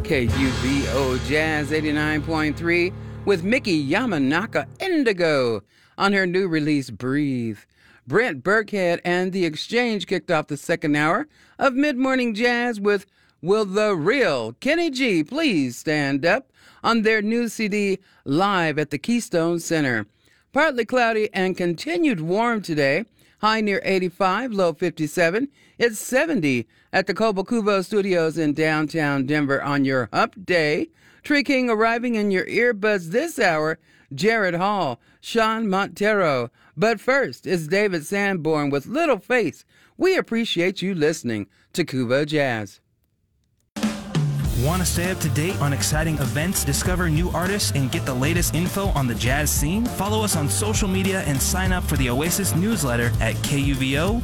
KUVO Jazz 89.3 with Mickey Yamanaka Indigo on her new release, Breathe. Brent Burkhead and The Exchange kicked off the second hour of Mid-Morning Jazz with Will the Real Kenny G Please Stand Up on their new CD, Live at the Keystone Center. Partly cloudy and continued warm today. High near 85, low 57. It's 70 at the Cobo Studios in downtown Denver on your hump day. Tree King arriving in your earbuds this hour, Jared Hall, Sean Montero. But first, it's David Sanborn with Little Face. We appreciate you listening to Kubo Jazz. Want to stay up to date on exciting events, discover new artists, and get the latest info on the jazz scene? Follow us on social media and sign up for the Oasis newsletter at kuvo.org.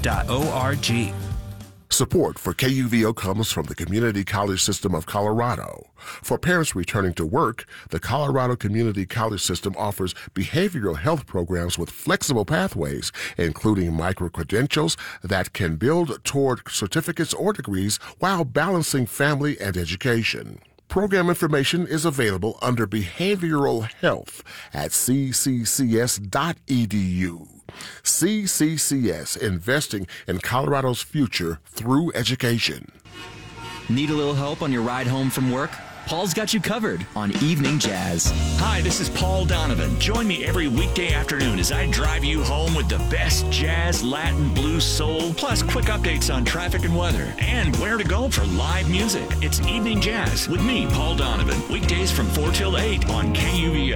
Support for KUVO comes from the Community College System of Colorado. For parents returning to work, the Colorado Community College System offers behavioral health programs with flexible pathways, including micro-credentials that can build toward certificates or degrees while balancing family and education. Program information is available under Behavioral Health at cccs.edu. CCCS, investing in Colorado's future through education. Need a little help on your ride home from work? Paul's got you covered on Evening Jazz. Hi, this is Paul Donovan. Join me every weekday afternoon as I drive you home with the best jazz, Latin, blues, soul, plus quick updates on traffic and weather, and where to go for live music. It's Evening Jazz with me, Paul Donovan, weekdays from 4 till 8 on KUVO.